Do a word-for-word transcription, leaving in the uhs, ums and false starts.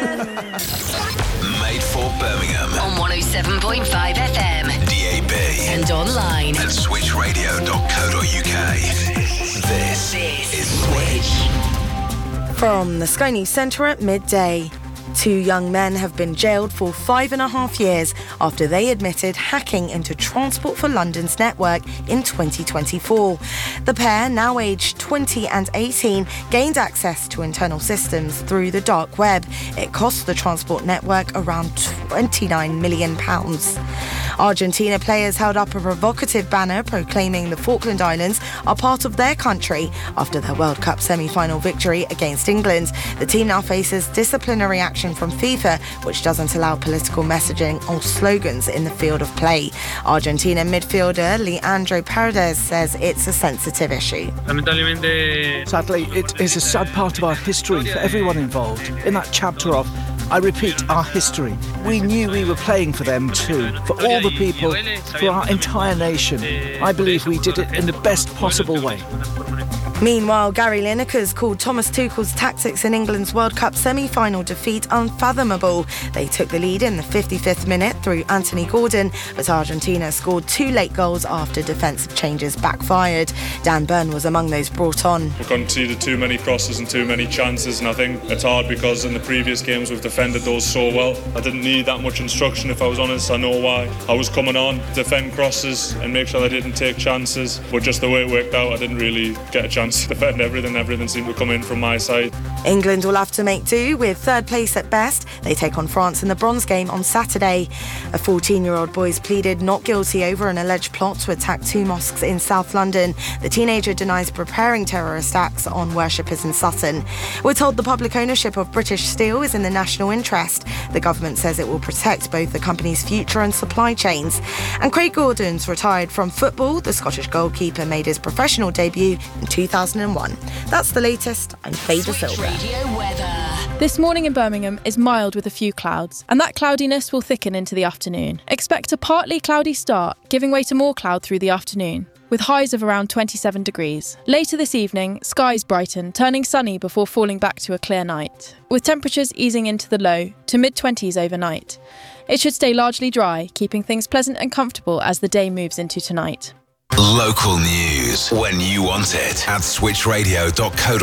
Made for Birmingham. On one oh seven point five F M. D A B. And online. At switch radio dot co dot uk. This, this is Switch. From the Sky News Centre at midday. Two young men have been jailed for five and a half years after they admitted hacking into Transport for London's network in twenty twenty-four. The pair, now aged twenty and eighteen, gained access to internal systems through the dark web. It cost the Transport network around twenty-nine million pounds. Argentina players held up a provocative banner proclaiming the Falkland Islands are part of their country after their World Cup semi-final victory against England. The team now faces disciplinary action from FIFA, which doesn't allow political messaging or slogans in the field of play. Argentina midfielder Leandro Paredes says it's a sensitive issue. Sadly, it is a sad part of our history for everyone involved. In that chapter of, I repeat, our history, we knew we were playing for them too, for all the people, for our entire nation. I believe we did it in the best possible way. Meanwhile, Gary Lineker's called Thomas Tuchel's tactics in England's World Cup semi-final defeat unfathomable. They took the lead in the fifty-fifth minute through Anthony Gordon, but Argentina scored two late goals after defensive changes backfired. Dan Burn was among those brought on. We conceded too many crosses and too many chances, and I think it's hard because in the previous games we've defended those so well. I didn't need that much instruction, if I was honest. I know why. I was coming on, defend crosses and make sure they didn't take chances, but just the way it worked out, I didn't really get a chance to defend everything. Everything seemed to come in from my side. England will have to make do with third place at best. They take on France in the bronze game on Saturday. A fourteen-year-old boy's pleaded not guilty over an alleged plot to attack two mosques in South London. The teenager denies preparing terrorist acts on worshippers in Sutton. We're told the public ownership of British Steel is in the national interest. The government says it will protect both the company's future and supply chains. And Craig Gordon's retired from football. The Scottish goalkeeper made his professional debut in two thousand one. That's the latest. I'm Faye De Silva. This morning in Birmingham is mild with a few clouds, and that cloudiness will thicken into the afternoon. Expect a partly cloudy start, giving way to more cloud through the afternoon, with highs of around twenty-seven degrees. Later this evening, skies brighten, turning sunny before falling back to a clear night, with temperatures easing into the low to mid-twenties overnight. It should stay largely dry, keeping things pleasant and comfortable as the day moves into tonight. Local news when you want it at switch radio dot co dot uk.